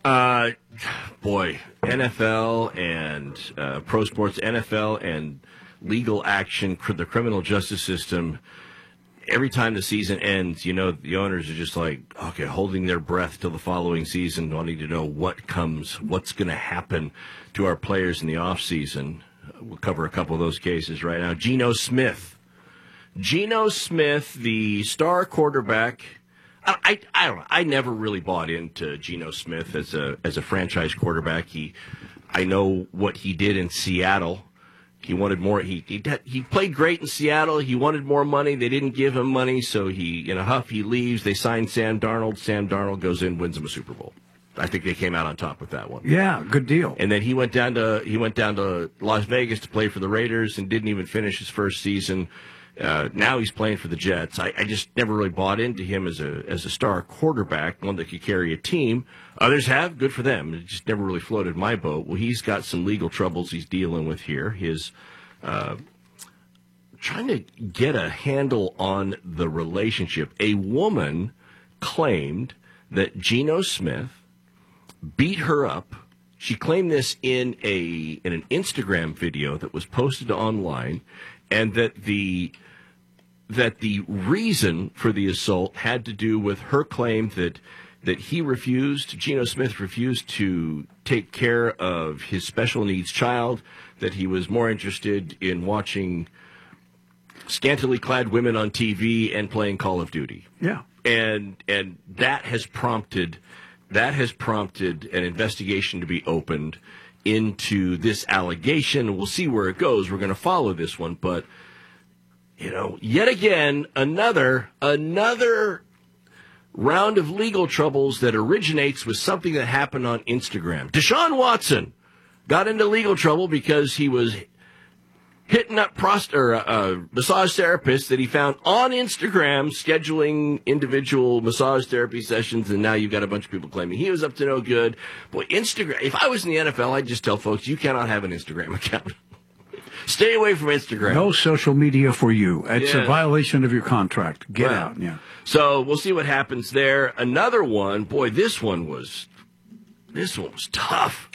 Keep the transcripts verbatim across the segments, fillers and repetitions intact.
Uh, boy, N F L and uh, pro sports, N F L and legal action, cr- the criminal justice system. Every time the season ends, you know, the owners are just like, okay, holding their breath till the following season, wanting to know what comes, what's going to happen to our players in the off season. We'll cover a couple of those cases right now. Geno Smith. Geno Smith, the star quarterback. I, I, I don't know. I never really bought into Geno Smith as a as a franchise quarterback. He, I know what he did in Seattle. He wanted more. He he he played great in Seattle. He wanted more money. They didn't give him money, so he in a huff he leaves. They sign Sam Darnold. Sam Darnold goes in, wins him a Super Bowl. I think they came out on top with that one. Yeah, good deal. And then he went down to he went down to Las Vegas to play for the Raiders and didn't even finish his first season. Uh, now he's playing for the Jets. I, I just never really bought into him as a as a star quarterback, one that could carry a team. Others have, good for them. It just never really floated my boat. Well, he's got some legal troubles he's dealing with here. His uh, trying to get a handle on the relationship. A woman claimed that Geno Smith beat her up. She claimed this in a in an Instagram video that was posted online, and that the that the reason for the assault had to do with her claim that that he refused, Geno Smith refused to take care of his special needs child, that he was more interested in watching scantily clad women on T V and playing Call of Duty. Yeah. And and that has prompted that has prompted an investigation to be opened into this allegation. We'll see where it goes. We're going to follow this one, but you know, yet again, another another round of legal troubles that originates with something that happened on Instagram. Deshaun Watson got into legal trouble because he was hitting up prost- or, uh, massage therapists that he found on Instagram scheduling individual massage therapy sessions, and now you've got a bunch of people claiming he was up to no good. Boy, Instagram, if I was in the N F L, I'd just tell folks, you cannot have an Instagram account. Stay away from Instagram. No social media for you. It's yeah. a violation of your contract. Get Well, out. Yeah. So we'll see what happens there. Another one, boy, this one was, this one was tough.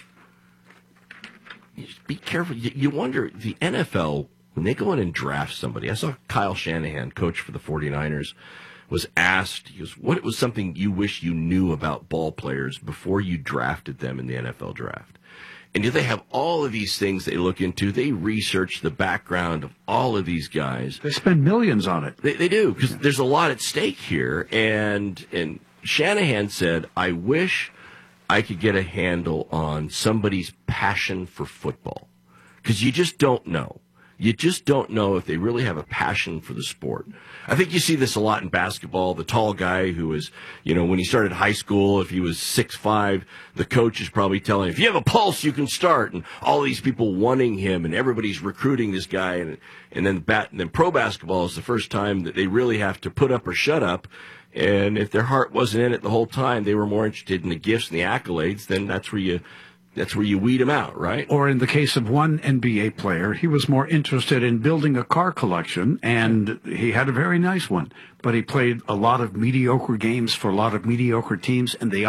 You just be careful. You, you wonder, the N F L, when they go in and draft somebody, I saw Kyle Shanahan, coach for the 49ers, was asked, he goes, what was something you wish you knew about ball players before you drafted them in the N F L draft? And they have all of these things they look into. They research the background of all of these guys. They spend millions on it. They, they do, because yeah. there's a lot at stake here. And and Shanahan said, I wish I could get a handle on somebody's passion for football. Because you just don't know. You just don't know if they really have a passion for the sport. I think you see this a lot in basketball. The tall guy who is, you know, when he started high school, if he was six five, the coach is probably telling him, if you have a pulse, you can start. And all these people wanting him, and everybody's recruiting this guy. And and then bat, and then pro basketball is the first time that they really have to put up or shut up. And if their heart wasn't in it the whole time, they were more interested in the gifts and the accolades, then that's where you That's where you weed them out, right? Or in the case of one N B A player, he was more interested in building a car collection, and he had a very nice one. But he played a lot of mediocre games for a lot of mediocre teams, and they